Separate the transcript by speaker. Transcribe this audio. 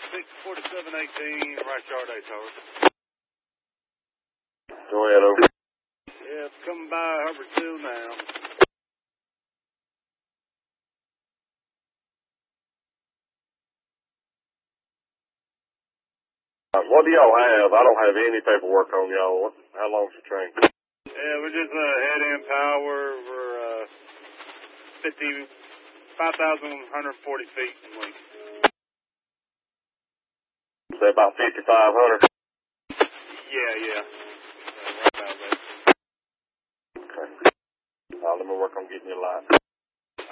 Speaker 1: 64718, right yard 8 tower.
Speaker 2: Go ahead, over.
Speaker 1: Yeah, it's coming by Hubbard 2 now.
Speaker 2: What do y'all have? I don't have any paperwork on y'all. How long's the train?
Speaker 1: Yeah, we're just head-in power. We're 5,140 feet in length.
Speaker 2: Is that about 5,500?
Speaker 1: Yeah.
Speaker 2: Okay. Let me work on getting you a light.